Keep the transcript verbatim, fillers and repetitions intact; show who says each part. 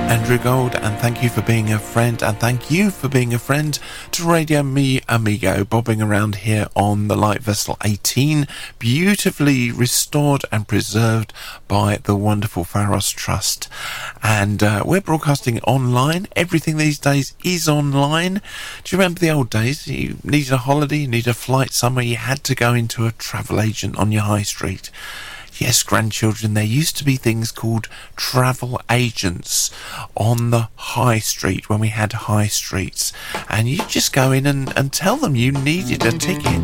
Speaker 1: Andrew Gold, and thank you for being a friend, and thank you for being a friend to Radio Mi Amigo, bobbing around here on the Light Vessel eighteen, beautifully restored and preserved by the wonderful Pharos Trust. And uh, we're broadcasting online. Everything these days is online. Do you remember the old days? You needed a holiday, you needed a flight somewhere, you had to go into a travel agent on your high street. Yes, grandchildren, there used to be things called travel agents on the high street when we had high streets. And you just go in and, and tell them you needed a ticket.